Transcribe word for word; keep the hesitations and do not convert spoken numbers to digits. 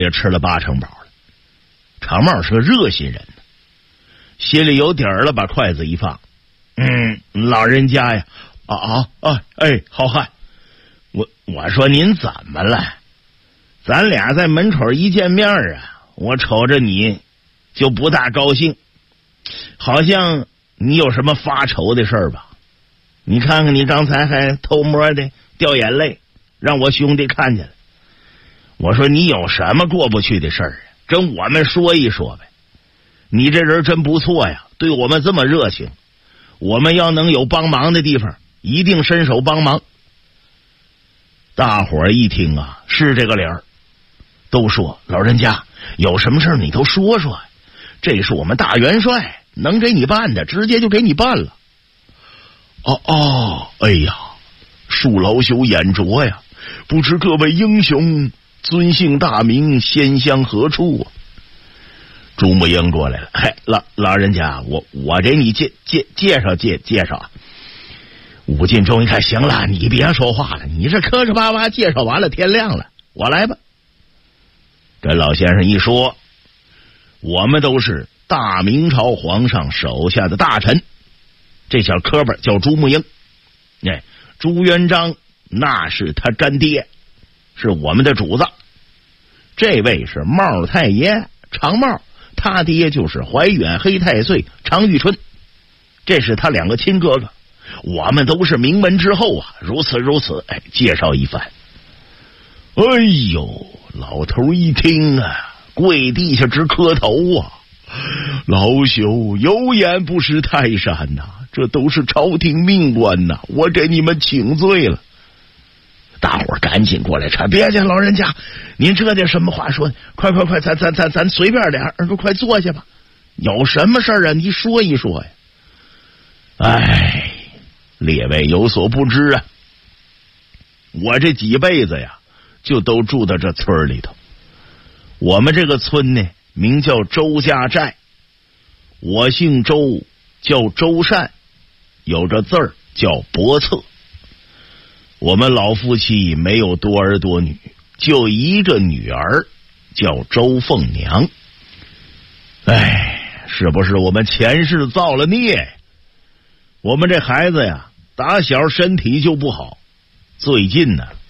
也吃了八成饱了。长帽是个热心人，心里有底儿了，把筷子一放，嗯，老人家呀，啊啊啊，哎，好汉，我我说您怎么了？咱俩在门口一见面啊，我瞅着你就不大高兴，好像你有什么发愁的事儿吧？你看看你刚才还偷摸的掉眼泪，让我兄弟看见了。我说你有什么过不去的事儿啊？跟我们说一说呗。你这人真不错呀，对我们这么热情，我们要能有帮忙的地方，一定伸手帮忙。大伙儿一听啊，是这个理儿，都说老人家有什么事儿你都说说，这是我们大元帅能给你办的，直接就给你办了。哦哦，哎呀，恕老朽眼拙呀，不知各位英雄尊姓大名，先乡何处啊？朱木英过来了，嘿，老老人家，我我给你介介介绍介介绍。武进忠一看，行了，你别说话了，你这磕磕巴巴介绍完了，天亮了，我来吧。这老先生一说，我们都是大明朝皇上手下的大臣，这小磕巴叫朱木英，哎，朱元璋那是他干爹，是我们的主子。这位是茂太爷常茂，他爹就是怀远黑太岁常遇春，这是他两个亲哥哥。我们都是名门之后啊，如此如此，哎，介绍一番。哎呦，老头一听啊，跪地下直磕头啊！老朽有眼不识泰山呐、啊，这都是朝廷命官呐、啊，我给你们请罪了。大伙儿赶紧过来查，别介，老人家，您这点什么话说？快快快，咱咱咱咱随便点儿，快坐下吧。有什么事儿啊？你说一说呀。哎，列位有所不知啊，我这几辈子呀，就都住到这村里头。我们这个村呢，名叫周家寨，我姓周，叫周善，有这字儿叫伯策。我们老夫妻没有多儿多女，就一个女儿，叫周凤娘。哎，是不是我们前世造了孽？我们这孩子呀，打小身体就不好，最近呢